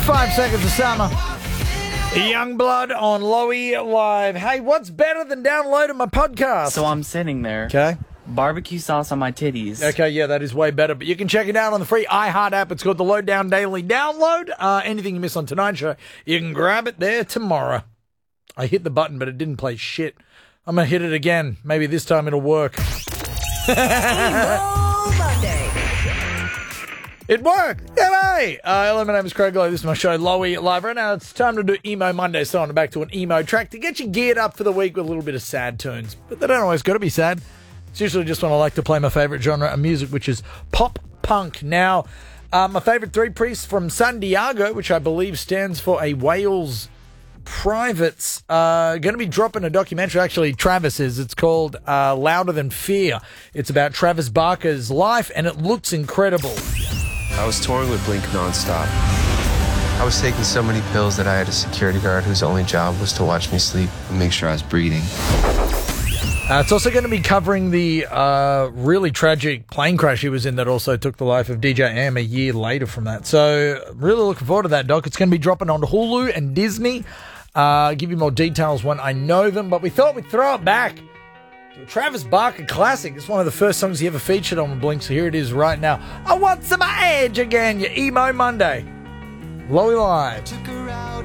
5 seconds of summer. Youngblood on Lowy Live. Hey, what's better than downloading my podcast? So I'm sitting there. Okay. Barbecue sauce on my titties. Okay, yeah, that is way better. But you can check it out on the free iHeart app. It's called the Lowdown Daily Download. Anything you miss on tonight's show, you can grab it there tomorrow. I hit the button, but it didn't play shit. I'm going to hit it again. Maybe this time it'll work. It worked! Yay! Hello, my name is Craig Lowe. This is my show, Lowy Live. Right now, it's time to do Emo Monday, so on back to an emo track to get you geared up for the week with a little bit of sad tunes. But they don't always got to be sad. It's usually just when I like to play my favourite genre of music, which is pop punk. Now, my favourite three priests from San Diego, which I believe stands for a Wales Privates, going to be dropping a documentary. Actually, Travis is. It's called Louder Than Fear. It's about Travis Barker's life, and it looks incredible. I was touring with Blink nonstop. I was taking so many pills that I had a security guard whose only job was to watch me sleep and make sure I was breathing. It's also going to be covering the really tragic plane crash he was in that also took the life of DJ Am a year later from that. So really looking forward to that, doc. It's going to be dropping on Hulu and Disney. Give you more details when I know them, but we thought we'd throw it back. Travis Barker classic. It's one of the first songs he ever featured on Blink, so here it is right now. I want some edge again, your Emo Monday. Lowy Live.